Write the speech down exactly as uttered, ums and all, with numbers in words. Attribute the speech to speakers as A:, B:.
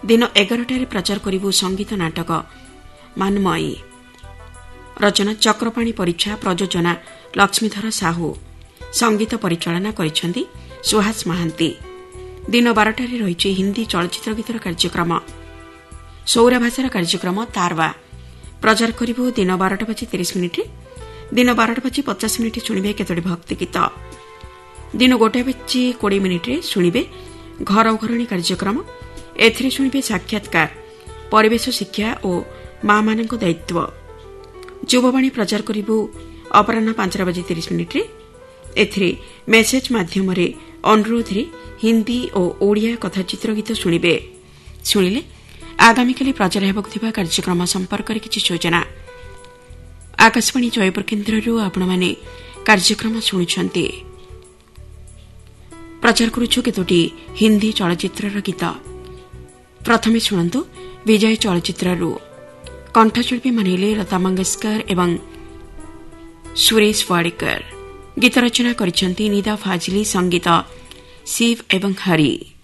A: दिन एगारटार प्रचार करिबु संगीत नाटक मानमयी। रचना चक्रपाणी परीक्षा, प्रयोजना लक्ष्मीधर साहू, संगीत परिचालना करिसेंती सुहास महांती। दिन बारटार रही हिंदी चलचित्र गीतर कार्यक्रम। सौरा भाषार कार्यक्रम तारवा प्रचार करिबु दिन बारटा बजी तीस मिनिट। दिन बारटा बजी पचास मिनिट शुणिबे केतोटी भक्ति गीत। दिन गोटे बजी कोड़े मिनिट शुणिबे घर घरणी कार्यक्रम। एथिरे शुणिबे साक्षात्कार, परिवेश शिक्षा और मां मानक दायित्व। युववाणी प्रचार करिबु अपराह पांचटा बजी तीस मिनिट। एथिरे मेसेज माध्यम अनुरोध हिंदी और ओडिया कथाचित्र गीत शुणिबे। शुणिले आगामीकाली प्रचार हेबाकु थिबा कार्यक्रम संपर्क में किछि सूचना। आकाशवाणी जयपुर केन्द्ररू आपणमाने कार्यक्रम शुणुछन्ति। प्रचार करुछु केतोटी हिंदी चलचित्रर गीत। प्रथमे शुणन्तु विजय चलचित्ररू। कंठशिल्पी मानिले लता मंगेशकर एवं सुरेश वाडेकर। गीत रचना करिसेंती निदा फाजिली, संगीत शिव एवं हरि।